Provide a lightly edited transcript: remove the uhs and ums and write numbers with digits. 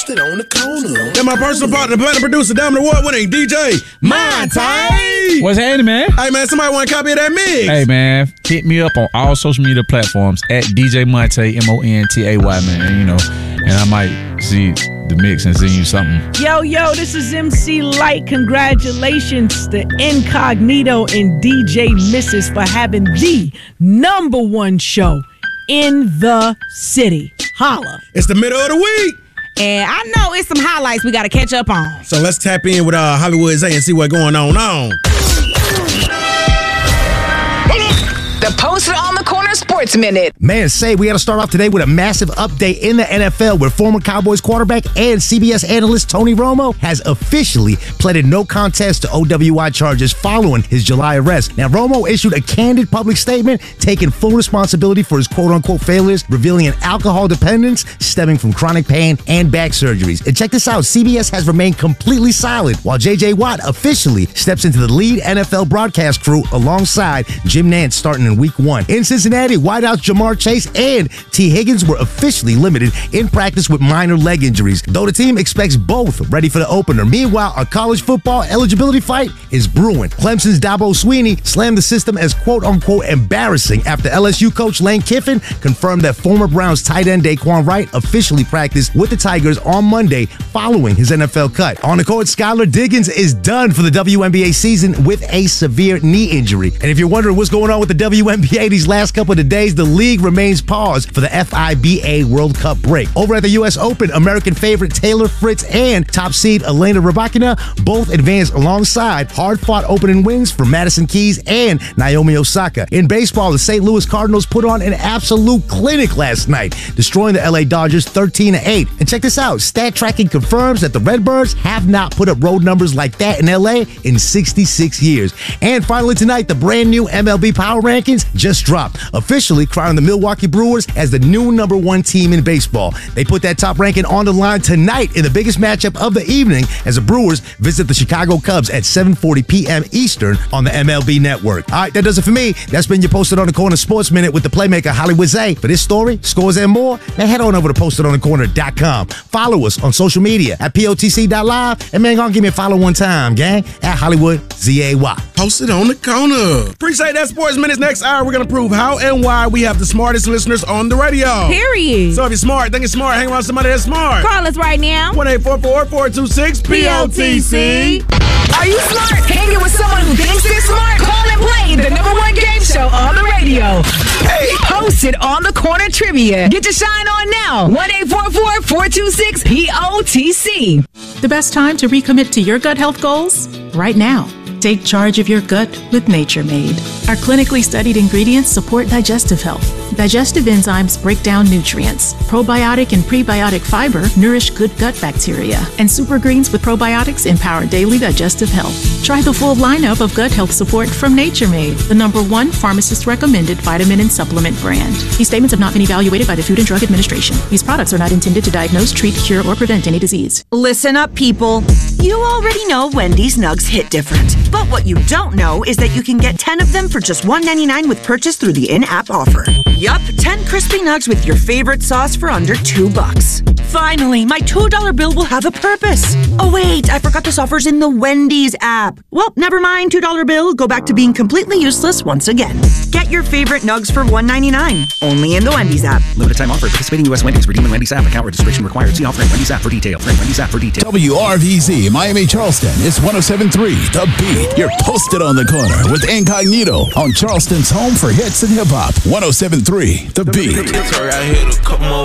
On the corner. And my personal partner, the platinum producer, Diamond Award winning DJ Monte. What's happening, man? Hey, man, somebody want a copy of that mix? Hey, man, hit me up on all social media platforms at DJ Monte, Montay, man. You know, and I might see the mix and send you something. Yo, this is MC Light. Congratulations to Incognito and DJ Misses for having the #1 show in the city. Holla. It's the middle of the week. And I know it's some highlights we got to catch up on. So let's tap in with Hollywood Zay and see what's going on. The Posted on the Corner Sports Minute. Man, we got to start off today with a massive update in the NFL where former Cowboys quarterback and CBS analyst Tony Romo has officially pleaded no contest to OWI charges following his July arrest. Now, Romo issued a candid public statement taking full responsibility for his quote-unquote failures, revealing an alcohol dependence stemming from chronic pain and back surgeries. And check this out, CBS has remained completely silent while J.J. Watt officially steps into the lead NFL broadcast crew alongside Jim Nantz starting in Week 1. In Cincinnati, wideouts Jamar Chase and T. Higgins were officially limited in practice with minor leg injuries, though the team expects both ready for the opener. Meanwhile, a college football eligibility fight is brewing. Clemson's Dabo Swinney slammed the system as quote-unquote embarrassing after LSU coach Lane Kiffin confirmed that former Browns tight end Daquan Wright officially practiced with the Tigers on Monday following his NFL cut. On the court, Skylar Diggins is done for the WNBA season with a severe knee injury. And if you're wondering what's going on with the WNBA these last couple of days, the league remains paused for the FIBA World Cup break. Over at the U.S. Open, American favorite Taylor Fritz and top seed Elena Rybakina both advanced alongside hard-fought opening wins for Madison Keys and Naomi Osaka. In baseball, the St. Louis Cardinals put on an absolute clinic last night, destroying the LA Dodgers 13-8. And check this out, stat tracking confirms that the Redbirds have not put up road numbers like that in LA in 66 years. And finally tonight, the brand new MLB Power Rankings just dropped, officially crowning the Milwaukee Brewers as the new #1 team in baseball. They put that top ranking on the line tonight in the biggest matchup of the evening as the Brewers visit the Chicago Cubs at 7:40 p.m. Eastern on the MLB Network. All right, that does it for me. That's been your Posted on the Corner Sports Minute with the playmaker Hollywood Zay. For this story, scores, and more, now head on over to PostedOnTheCorner.com. Follow us on social media at POTC.live. And man, go on, give me a follow one time, gang, at Hollywood ZAY. Posted on the Corner. Appreciate that Sports Minutes. Next hour, we're going to prove how and why we have the smartest listeners on the radio. Period. So if you're smart, think you're smart, hang around somebody that's smart. Call us right now. 1-844-426-POTC. Are you smart? Hanging with someone who thinks they're smart? Call and play the #1 game show on the radio. Hey. Posted on the Corner Trivia. Get your shine on now. 1-844-426-POTC. The best time to recommit to your gut health goals? Right now. Take charge of your gut with Nature Made. Our clinically studied ingredients support digestive health. Digestive enzymes break down nutrients. Probiotic and prebiotic fiber nourish good gut bacteria. And super greens with probiotics empower daily digestive health. Try the full lineup of gut health support from Nature Made, the #1 pharmacist-recommended vitamin and supplement brand. These statements have not been evaluated by the Food and Drug Administration. These products are not intended to diagnose, treat, cure, or prevent any disease. Listen up, people. You already know Wendy's Nugs hit different. But what you don't know is that you can get 10 of them for just $1.99 with purchase through the in-app offer. Yup, 10 crispy nugs with your favorite sauce for under $2. Finally, my $2 bill will have a purpose. Oh wait, I forgot this offer's in the Wendy's app. Well, never mind, $2 bill, go back to being completely useless once again. Get your favorite nugs for $1.99, only in the Wendy's app. Limited time offer. Participating U.S. Wendy's. Redeem in Wendy's app. Account registration required. See offer in Wendy's app for details. Wendy's app for details. WRVZ Miami Charleston is 107.3 The Beat. You're Posted on the Corner with Incognito on Charleston's home for hits and hip hop. 107.3 The Beat.